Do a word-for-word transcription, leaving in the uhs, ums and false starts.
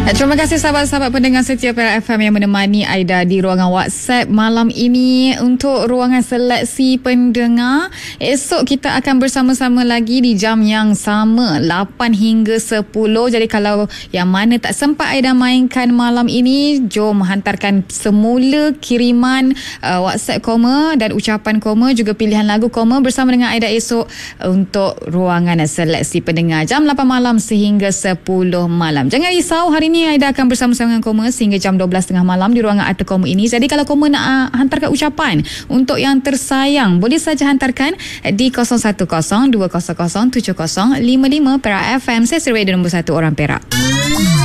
Terima kasih sahabat-sahabat pendengar setia Perak F M yang menemani Aida di ruangan WhatsApp malam ini untuk ruangan seleksi pendengar. Esok kita akan bersama-sama lagi di jam yang sama, lapan hingga sepuluh. Jadi kalau yang mana tak sempat Aida mainkan malam ini, jom hantarkan semula kiriman uh, WhatsApp koma dan ucapan koma, juga pilihan lagu koma bersama dengan Aida esok untuk ruangan seleksi pendengar jam lapan malam sehingga sepuluh malam. Jangan risau, hari ini Aida akan bersama-sama dengan Koma sehingga jam dua belas tiga puluh malam di ruangan Arta Koma ini. Jadi kalau Koma nak uh, hantarkan ucapan untuk yang tersayang, boleh saja hantarkan di kosong satu kosong dua kosong kosong tujuh kosong lima lima Perak F M. Saya Survey nombor satu orang Perak.